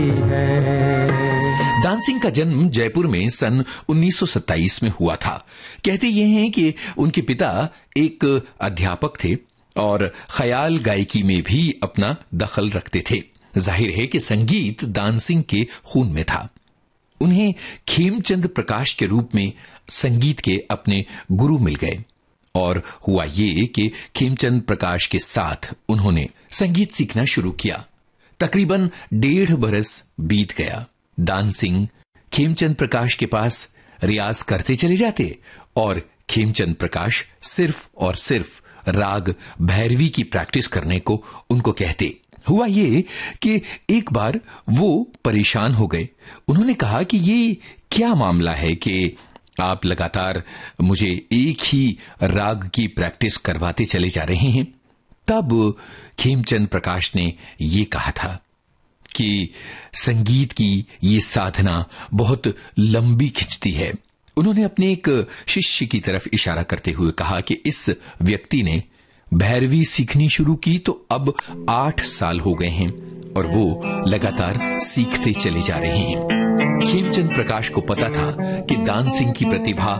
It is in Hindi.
दान सिंह का जन्म जयपुर में सन 1927 में हुआ था। कहते ये हैं कि उनके पिता एक अध्यापक थे और ख्याल गायकी में भी अपना दखल रखते थे। जाहिर है कि संगीत दान सिंह के खून में था। उन्हें खेमचंद प्रकाश के रूप में संगीत के अपने गुरु मिल गए और हुआ ये कि खेमचंद प्रकाश के साथ उन्होंने संगीत सीखना शुरू किया। तकरीबन 1.5 बरस बीत गया। दान सिंह खेमचंद प्रकाश के पास रियाज करते चले जाते और खेमचंद प्रकाश सिर्फ और सिर्फ राग भैरवी की प्रैक्टिस करने को उनको कहते। हुआ ये कि एक बार वो परेशान हो गए। उन्होंने कहा कि ये क्या मामला है कि आप लगातार मुझे एक ही राग की प्रैक्टिस करवाते चले जा रहे हैं। तब खेमचंद प्रकाश ने ये कहा था कि संगीत की ये साधना बहुत लंबी खिंचती है। उन्होंने अपने एक शिष्य की तरफ इशारा करते हुए कहा कि इस व्यक्ति ने भैरवी सीखनी शुरू की तो अब 8 साल हो गए हैं और वो लगातार सीखते चले जा रहे हैं। खेमचंद प्रकाश को पता था कि दान सिंह की प्रतिभा